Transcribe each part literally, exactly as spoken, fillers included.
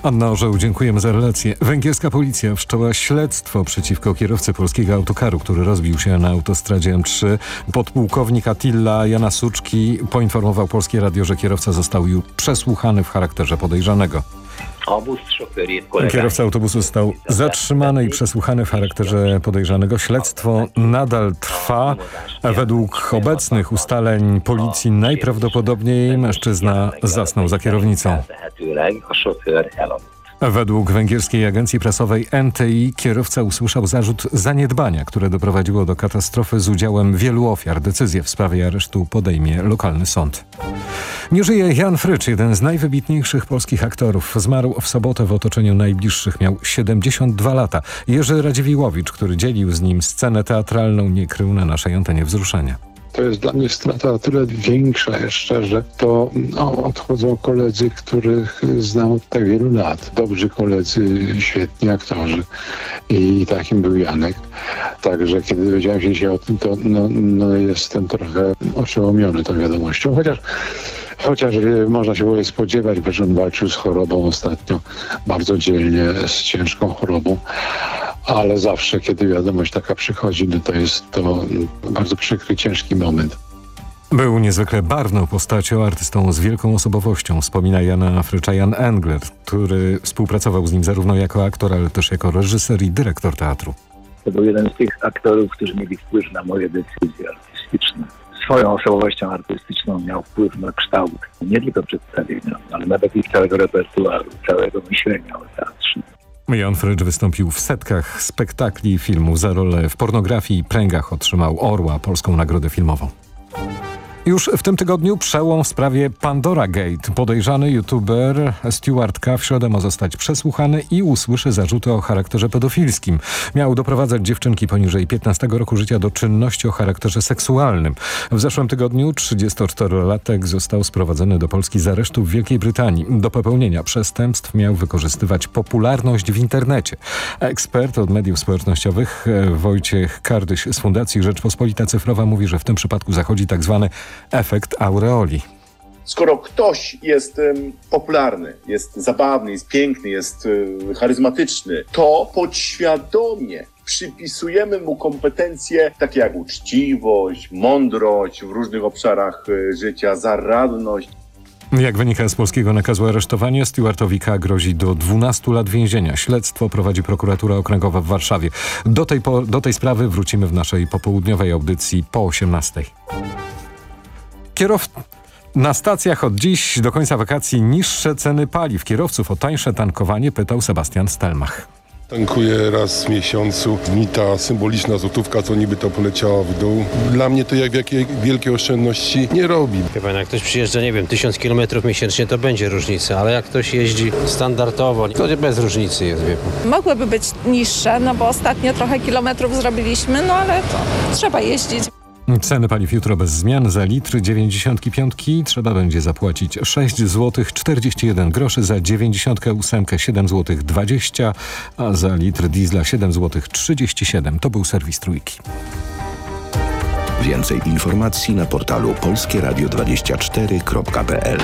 Anna Orzeł, dziękujemy za relację. Węgierska policja wszczęła śledztwo przeciwko kierowcy polskiego autokaru, który rozbił się na autostradzie M trzy. Podpułkownik Attila Janasuczki poinformował Polskie Radio, że kierowca został już przesłuchany w charakterze podejrzanego. Kierowca autobusu został zatrzymany i przesłuchany w charakterze podejrzanego. Śledztwo nadal trwa. Według obecnych ustaleń policji najprawdopodobniej mężczyzna zasnął za kierownicą. Według węgierskiej agencji prasowej N T I kierowca usłyszał zarzut zaniedbania, które doprowadziło do katastrofy z udziałem wielu ofiar. Decyzję w sprawie aresztu podejmie lokalny sąd. Nie żyje Jan Frycz, jeden z najwybitniejszych polskich aktorów. Zmarł w sobotę w otoczeniu najbliższych. Miał siedemdziesiąt dwa lata. Jerzy Radziwiłłowicz, który dzielił z nim scenę teatralną, nie krył na naszej antenie wzruszenia. To jest dla mnie strata o tyle większa jeszcze, że to no, odchodzą koledzy, których znam od tak wielu lat. Dobrzy koledzy, świetni aktorzy i takim był Janek. Także kiedy dowiedziałem się dzisiaj o tym, to no, no, jestem trochę oszołomiony tą wiadomością. Chociaż Chociaż można się było spodziewać, bo on walczył z chorobą ostatnio bardzo dzielnie, z ciężką chorobą. Ale zawsze, kiedy wiadomość taka przychodzi, no to jest to bardzo przykry, ciężki moment. Był niezwykle barwną postacią, artystą z wielką osobowością, wspomina Jana Frycza Jan Engler, który współpracował z nim zarówno jako aktor, ale też jako reżyser i dyrektor teatru. To był jeden z tych aktorów, którzy mieli wpływ na moje decyzje artystyczne. Swoją osobowością artystyczną miał wpływ na kształt nie tylko przedstawienia, ale nawet i całego repertuaru, całego myślenia o teatrze. Jan Frycz wystąpił w setkach spektakli i filmów. Za rolę w Pornografii i Pręgach otrzymał Orła, polską nagrodę filmową. Już w tym tygodniu przełom w sprawie Pandora Gate. Podejrzany youtuber Stuart K. w środę ma zostać przesłuchany i usłyszy zarzuty o charakterze pedofilskim. Miał doprowadzać dziewczynki poniżej piętnastego roku życia do czynności o charakterze seksualnym. W zeszłym tygodniu trzydziestoczterolatek został sprowadzony do Polski z aresztu w Wielkiej Brytanii. Do popełnienia przestępstw miał wykorzystywać popularność w internecie. Ekspert od mediów społecznościowych Wojciech Kardyś z Fundacji Rzeczpospolita Cyfrowa mówi, że w tym przypadku zachodzi tak zwany efekt aureoli. Skoro ktoś jest um, popularny, jest zabawny, jest piękny, jest um, charyzmatyczny, to podświadomie przypisujemy mu kompetencje takie jak uczciwość, mądrość w różnych obszarach y, życia, zaradność. Jak wynika z polskiego nakazu aresztowania, Stuartowi K. grozi do dwunastu lat więzienia. Śledztwo prowadzi prokuratura okręgowa w Warszawie. Do tej, po, do tej sprawy wrócimy w naszej popołudniowej audycji po osiemnastej. Kierow... Na stacjach od dziś do końca wakacji niższe ceny paliw. Kierowców o tańsze tankowanie pytał Sebastian Stelmach. Tankuję raz w miesiącu. Mi ta symboliczna złotówka, co niby to poleciała w dół. Dla mnie to jak jakie wielkie oszczędności nie robi. Chyba jak ktoś przyjeżdża, nie wiem, tysiąc kilometrów miesięcznie, to będzie różnica, ale jak ktoś jeździ standardowo, to bez różnicy jest, wie pan. Mogłyby być niższe, no bo ostatnio trochę kilometrów zrobiliśmy, no ale to trzeba jeździć. Ceny paliw jutro bez zmian. Za litr dziewięćdziesiątki piątki trzeba będzie zapłacić sześć złotych czterdzieści jeden groszy, za dziewięćdziesiątkę ósemkę siedem złotych dwadzieścia, a za litr diesla siedem złotych trzydzieści siedem. To był serwis Trójki. Więcej informacji na portalu polskie radio dwadzieścia cztery kropka p l.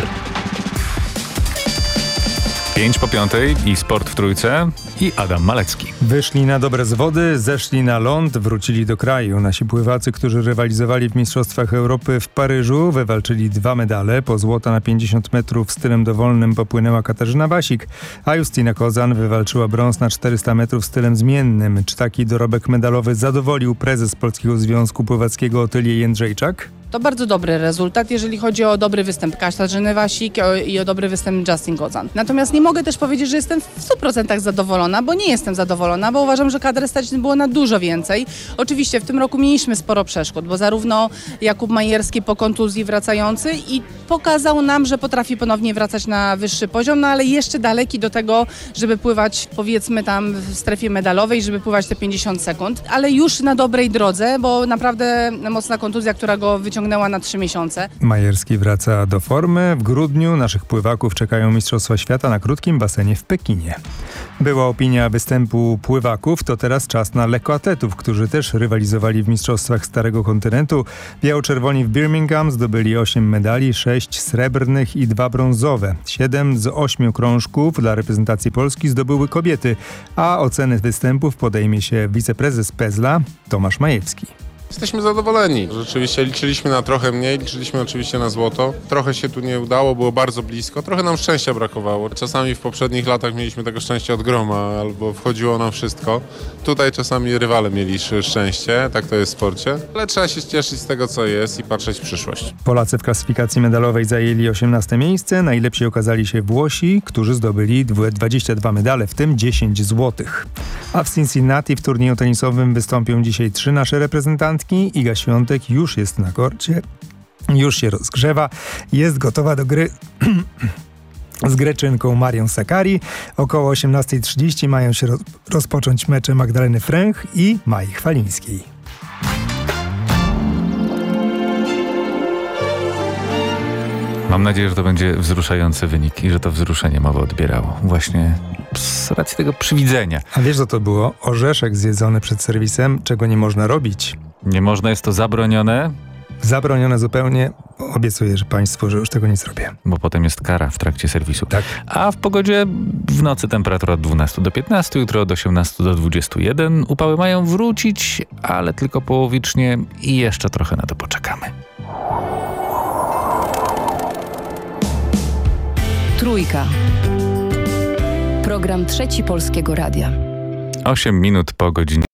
Pięć po piątej i sport w Trójce i Adam Malecki. Wyszli na dobre zwody, zeszli na ląd, wrócili do kraju. Nasi pływacy, którzy rywalizowali w Mistrzostwach Europy w Paryżu, wywalczyli dwa medale. Po złota na pięćdziesiąt metrów stylem dowolnym popłynęła Katarzyna Wasik, a Justyna Kozan wywalczyła brąz na czterysta metrów stylem zmiennym. Czy taki dorobek medalowy zadowolił prezes Polskiego Związku Pływackiego Otylię Jędrzejczak? To bardzo dobry rezultat, jeżeli chodzi o dobry występ Katarzyny Wasik i o dobry występ Justin Kozan. Natomiast nie mogę też powiedzieć, że jestem w stu procentach zadowolona, bo nie jestem zadowolona, bo uważam, że kadry stać było na dużo więcej. Oczywiście w tym roku mieliśmy sporo przeszkód, bo zarówno Jakub Majerski po kontuzji wracający i pokazał nam, że potrafi ponownie wracać na wyższy poziom, no ale jeszcze daleki do tego, żeby pływać powiedzmy tam w strefie medalowej, żeby pływać te pięćdziesiąt sekund, ale już na dobrej drodze, bo naprawdę mocna kontuzja, która go wyciągnęła na trzy miesiące. Majerski wraca do formy. W grudniu naszych pływaków czekają Mistrzostwa Świata na krótkim basenie w Pekinie. Była opinia występu pływaków, to teraz czas na lekkoatletów, którzy też rywalizowali w mistrzostwach Starego Kontynentu. Biało-czerwoni w Birmingham zdobyli osiem medali, sześć srebrnych i dwa brązowe. siedem z ośmiu krążków dla reprezentacji Polski zdobyły kobiety, a oceny występów podejmie się wiceprezes Pezla Tomasz Majewski. Jesteśmy zadowoleni. Rzeczywiście liczyliśmy na trochę mniej, liczyliśmy oczywiście na złoto. Trochę się tu nie udało, było bardzo blisko. Trochę nam szczęścia brakowało. Czasami w poprzednich latach mieliśmy tego szczęścia od groma, albo wchodziło nam wszystko. Tutaj czasami rywale mieli szczęście, tak to jest w sporcie. Ale trzeba się cieszyć z tego, co jest i patrzeć w przyszłość. Polacy w klasyfikacji medalowej zajęli osiemnaste miejsce. Najlepsi okazali się Włosi, którzy zdobyli dwadzieścia dwa medale, w tym dziesięć złotych. A w Cincinnati w turnieju tenisowym wystąpią dzisiaj trzy nasze reprezentantki. Iga Świątek już jest na korcie, już się rozgrzewa, jest gotowa do gry z Greczynką Marią Sakkari. Około osiemnasta trzydzieści mają się roz- rozpocząć mecze Magdaleny Fręch i Mai Chwalińskiej. Mam nadzieję, że to będzie wzruszający wynik i że to wzruszenie mowa odbierało. Właśnie z racji tego przywidzenia. A wiesz, co to było? Orzeszek zjedzony przed serwisem, czego nie można robić. Nie można, jest to zabronione? Zabronione zupełnie. Obiecuję, że państwu, że już tego nie zrobię. Bo potem jest kara w trakcie serwisu. Tak. A w pogodzie w nocy temperatura od dwunastu do piętnastu, jutro od osiemnastu do dwudziestu jeden. Upały mają wrócić, ale tylko połowicznie i jeszcze trochę na to poczekamy. Trójka. Program Trzeci Polskiego Radia. osiem minut po godzinie.